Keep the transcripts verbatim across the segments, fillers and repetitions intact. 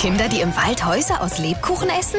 Kinder, die im Wald Häuser aus Lebkuchen essen?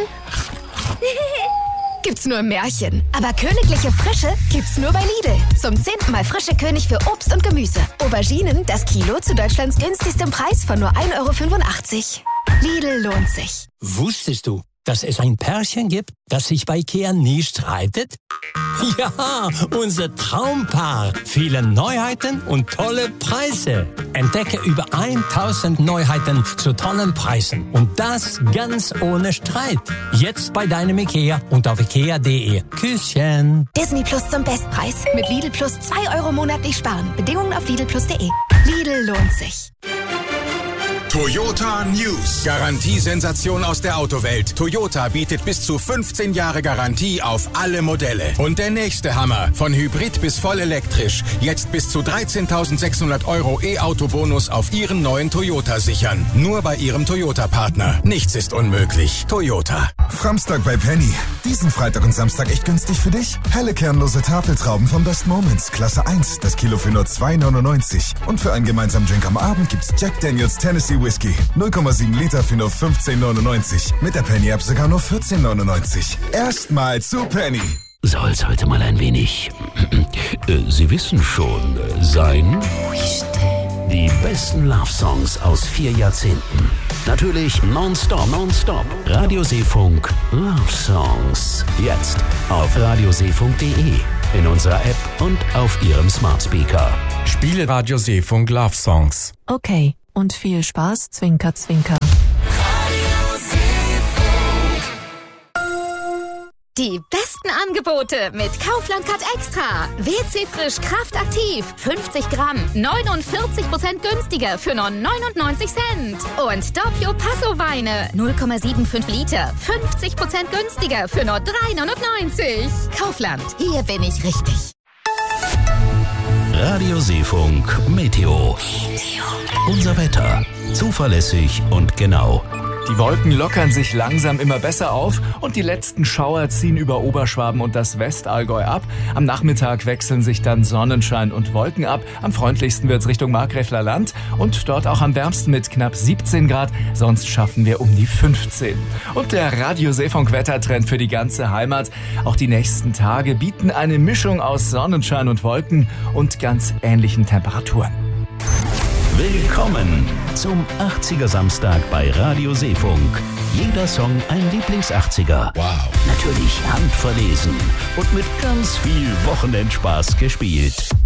Gibt's nur im Märchen. Aber königliche Frische gibt's nur bei Lidl. Zum zehnten Mal frische König für Obst und Gemüse. Auberginen, das Kilo zu Deutschlands günstigstem Preis von nur ein Euro fünfundachtzig. Lidl lohnt sich. Wusstest du, dass es ein Pärchen gibt, das sich bei Ikea nie streitet? Ja, unser Traumpaar. Viele Neuheiten und tolle Preise. Entdecke über tausend Neuheiten zu tollen Preisen. Und das ganz ohne Streit. Jetzt bei deinem Ikea und auf ikea punkt de. Küsschen. Disney Plus zum Bestpreis. Mit Lidl Plus zwei Euro monatlich sparen. Bedingungen auf lidl plus punkt de. Lidl lohnt sich. Toyota News. Garantiesensation aus der Autowelt. Toyota bietet bis zu fünfzehn Jahre Garantie auf alle Modelle. Und der nächste Hammer. Von Hybrid bis voll elektrisch. Jetzt bis zu dreizehntausendsechshundert Euro E-Auto-Bonus auf Ihren neuen Toyota sichern. Nur bei Ihrem Toyota-Partner. Nichts ist unmöglich. Toyota. Framstag bei Penny. Diesen Freitag und Samstag echt günstig für dich. Helle kernlose Tafeltrauben von Best Moments. Klasse eins. Das Kilo für nur zwei neunundneunzig. Und für einen gemeinsamen Drink am Abend gibt's Jack Daniels Tennessee Whisky. null Komma sieben Liter für nur fünfzehn neunundneunzig. Mit der Penny-App sogar nur vierzehn neunundneunzig. Erstmal zu Penny. Soll es heute mal ein wenig, äh, Sie wissen schon, äh, sein? Die besten Love-Songs aus vier Jahrzehnten. Natürlich nonstop, nonstop. Radioseefunk Love Songs. Jetzt auf radioseefunk punkt de, in unserer App und auf Ihrem Smart Speaker. Spiele Radioseefunk Love Songs. Okay, und viel Spaß, Zwinker, Zwinker. Die besten Angebote mit Kaufland Cut Extra. W C Frisch Kraftaktiv. fünfzig Gramm. neunundvierzig Prozent günstiger für nur neunundneunzig Cent. Und Doppio Passo Weine. null Komma fünfundsiebzig Liter. fünfzig Prozent günstiger für nur drei neunundneunzig. Kaufland. Hier bin ich richtig. Radioseefunk Meteo. Unser Wetter. Zuverlässig und genau. Die Wolken lockern sich langsam immer besser auf und die letzten Schauer ziehen über Oberschwaben und das Westallgäu ab. Am Nachmittag wechseln sich dann Sonnenschein und Wolken ab. Am freundlichsten wird's Richtung Markgräfler Land und dort auch am wärmsten mit knapp siebzehn Grad. Sonst schaffen wir um die fünfzehn. Und der Radioseefunk-Wettertrend für die ganze Heimat. Auch die nächsten Tage bieten eine Mischung aus Sonnenschein und Wolken und ganz ähnlichen Temperaturen. Willkommen zum achtziger Samstag bei Radioseefunk. Jeder Song ein Lieblings-achtziger. Wow. Natürlich handverlesen und mit ganz viel Wochenendspaß gespielt.